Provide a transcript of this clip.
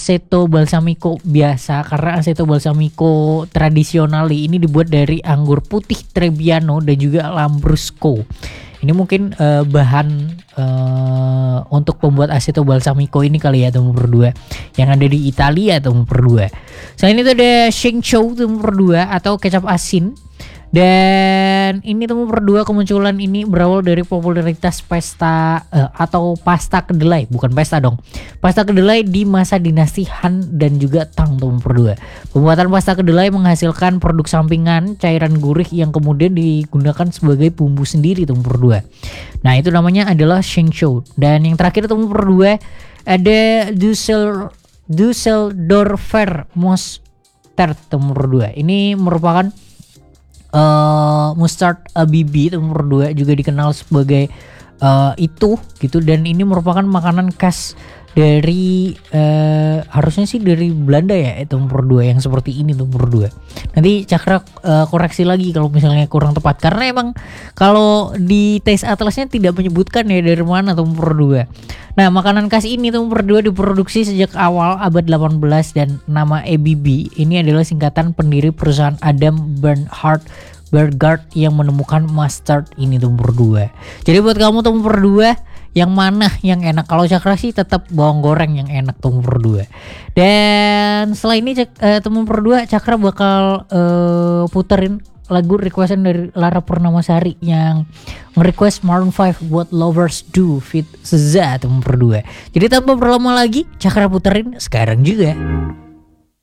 Aceto Balsamico biasa, karena Aceto Balsamico tradisional ini dibuat dari anggur putih Trebbiano dan juga Lambrusco. Ini mungkin bahan untuk pembuat Aceto Balsamico ini kali ya, nomor 2 yang ada di Italia, nomor 2. Selain itu ada Shincho nomor 2 atau kecap asin. Dan ini nomor 2 kemunculan ini berawal dari popularitas pesta atau pasta kedelai, bukan pesta dong. Pasta kedelai di masa dinasti Han dan juga Tang nomor 2. Pembuatan pasta kedelai menghasilkan produk sampingan cairan gurih yang kemudian digunakan sebagai bumbu sendiri nomor 2. Nah, itu namanya adalah Shincho. Dan yang terakhir nomor 2 ada Düsseldorfer Mustard nomor 2. Ini merupakan mustard ABB nomor 2, juga dikenal sebagai itu gitu, dan ini merupakan makanan khas dari harusnya sih dari Belanda ya, itu nomor 2 yang seperti ini nomor 2. Nanti Cakra koreksi lagi kalau misalnya kurang tepat, karena emang kalau di taste atlasnya tidak menyebutkan ya dari mana nomor 2. Nah, makanan khas ini nomor 2 diproduksi sejak awal abad 18 dan nama ABB ini adalah singkatan pendiri perusahaan Adam Bernhard Bergard yang menemukan mustard ini nomor 2. Jadi buat kamu nomor 2 yang mana yang enak? Kalau Cakra sih tetap bawang goreng yang enak nomor 2. Dan setelah ini nomor 2 Cakra bakal puterin lagu requestan dari Lara Purnamasari yang nge-request Maroon 5 What Lovers Do feat. SZA nomor 2. Jadi tanpa berlama lagi Cakra puterin sekarang juga.